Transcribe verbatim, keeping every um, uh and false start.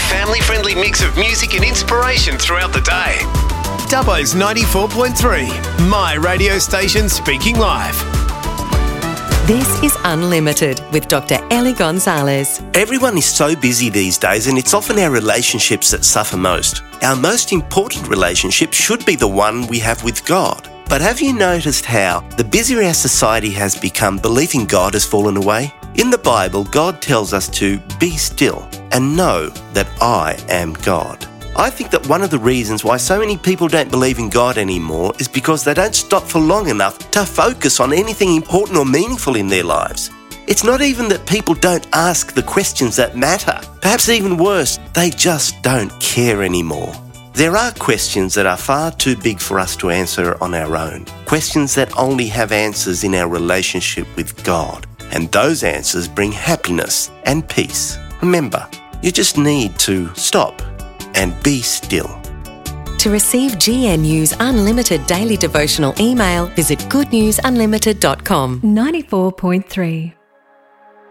family-friendly mix of music and inspiration throughout the day. Dubbo's ninety-four point three, my radio station speaking live. This is Unlimited with Doctor Ellie Gonzalez. Everyone is so busy these days, and it's often our relationships that suffer most. Our most important relationship should be the one we have with God. But have you noticed how the busier our society has become, belief in God has fallen away? In the Bible, God tells us to be still and know that I am God. I think that one of the reasons why so many people don't believe in God anymore is because they don't stop for long enough to focus on anything important or meaningful in their lives. It's not even that people don't ask the questions that matter. Perhaps even worse, they just don't care anymore. There are questions that are far too big for us to answer on our own. Questions that only have answers in our relationship with God. And those answers bring happiness and peace. Remember, you just need to stop and be still. To receive G N U's Unlimited daily devotional email, visit good news unlimited dot com. ninety-four point three